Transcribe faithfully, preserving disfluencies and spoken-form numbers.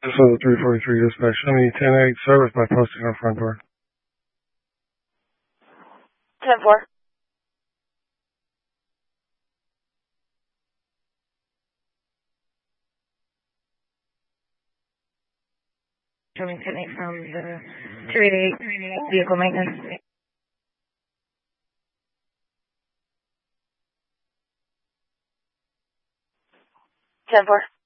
This is a three forty-three dispatch. I mean, ten eight service by posting our front door. ten four. Coming ten eight from the two eighty-eight vehicle maintenance. ten four.